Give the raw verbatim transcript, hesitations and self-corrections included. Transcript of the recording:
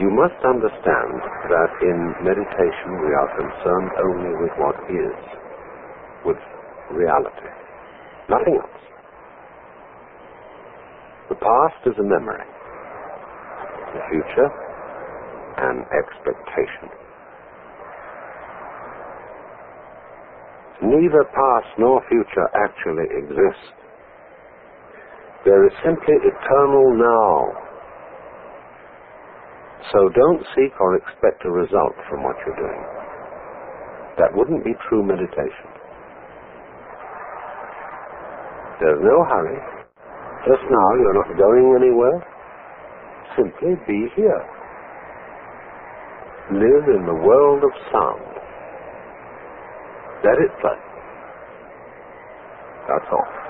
You must understand that in meditation we are concerned only with what is, with reality, nothing else. The past is a memory, the future an expectation. Neither past nor future actually exist. There is simply eternal now. So don't seek or expect a result from what you're doing. That wouldn't be true meditation. There's no hurry. Just now you're not going anywhere. Simply be here. Live in the world of sound. Let it play. That's all.